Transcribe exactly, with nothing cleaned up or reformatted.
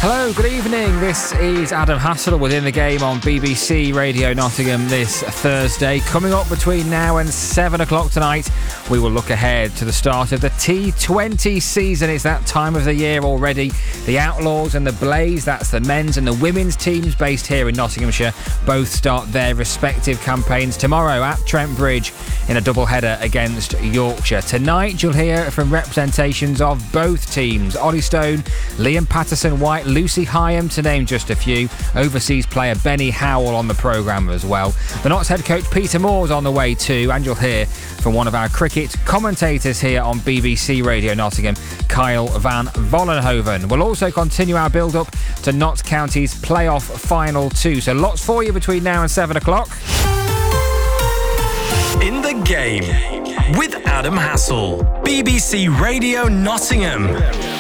Hello, good evening. This is Adam Hassel within the game on B B C Radio Nottingham this Thursday. Coming up between now and seven o'clock tonight, we will look ahead to the start of the T twenty season. It's that time of the year already. The Outlaws and the Blaze, that's the men's and the women's teams based here in Nottinghamshire, both start their respective campaigns tomorrow at Trent Bridge in a double header against Yorkshire. Tonight, you'll hear from representations of both teams. Ollie Stone, Liam Patterson-White, Lucy Hyam, to name just a few. Overseas player Benny Howell on the programme as well. The Notts head coach Peter Moore's on the way too, and you'll hear from one of our cricket commentators here on B B C Radio Nottingham, Kyle van Vollenhoven. We'll also continue our build-up to Notts County's playoff final too. So lots for you between now and seven o'clock. In the Game with Adam Hassel, B B C Radio Nottingham.